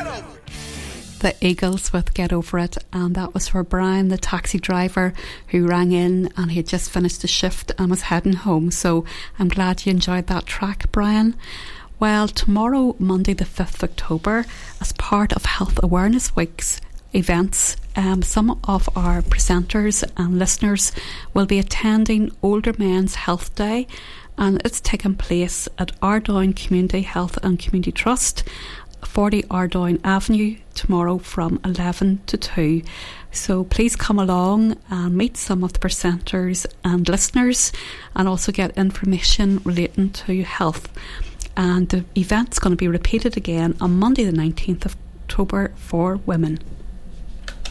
The Eagles with Get Over It, and that was for Brian, the taxi driver who rang in and he had just finished a shift and was heading home. So I'm glad you enjoyed that track, Brian. Well, tomorrow, Monday the 5th of October, as part of Health Awareness Week's events, some of our presenters and listeners will be attending Older Men's Health Day, and it's taking place at Ardoyne Community Health and Community Trust, 40 Ardoyne Avenue, tomorrow from 11 to 2. So please come along and meet some of the presenters and listeners, and also get information relating to health. And the event's going to be repeated again on Monday the 19th of October for women.